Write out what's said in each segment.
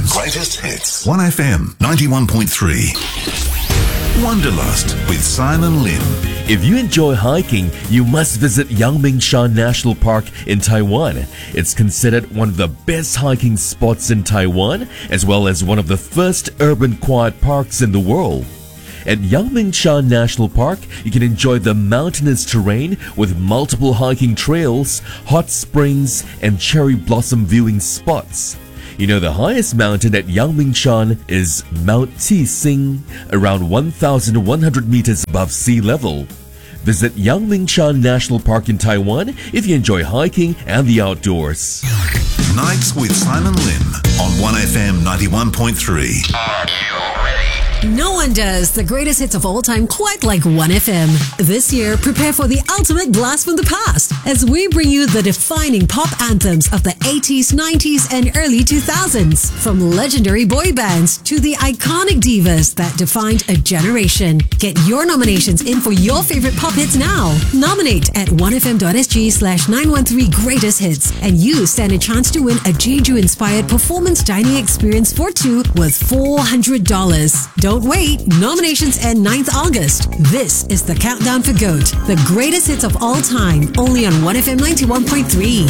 Queensland's Greatest hits. 1FM 91.3. Wanderlust with Simon Lim. If you enjoy hiking, you must visit Yangmingshan National Park in Taiwan. It's considered one of the best hiking spots in Taiwan, as well as one of the first urban quiet parks in the world. At Yangmingshan National Park, you can enjoy the mountainous terrain with multiple hiking trails, hot springs, and cherry blossom viewing spots. You know, the highest mountain at Yangmingshan is Mount Tising, around 1,100 meters above sea level. Visit Yangmingshan National Park in Taiwan if you enjoy hiking and the outdoors. Nights with Simon Lim on 1FM 91.3. No one does the greatest hits of all time quite like 1FM. This year, prepare for the ultimate blast from the past as we bring you the defining pop anthems of the 80s, 90s, and early 2000s. From legendary boy bands to the iconic divas that defined a generation. Get your nominations in for your favorite pop hits now. Nominate at 1fm.sg/913 greatest hits and you stand a chance to win a Jeju-inspired performance dining experience for two worth $400. Don't wait. Nominations end 9th August. This is the countdown for GOAT, the greatest hits of all time, only on 1FM 91.3.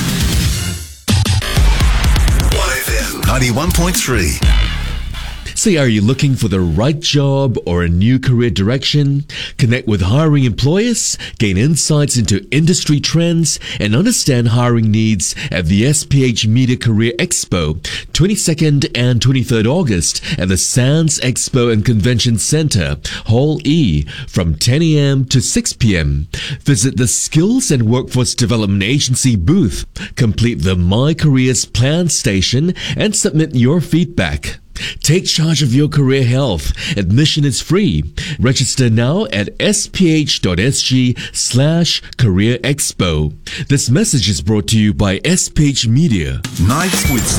1FM 91.3. Say, are you looking for the right job or a new career direction? Connect with hiring employers, gain insights into industry trends, and understand hiring needs at the SPH Media Career Expo, 22nd and 23rd August at the Sands Expo and Convention Center, Hall E, from 10 a.m. to 6 p.m. Visit the Skills and Workforce Development Agency booth, complete the My Careers Plan station, and submit your feedback. Take charge of your career health. Admission is free. Register now at sph.sg/career expo. This message is brought to you by SPH Media. Nights with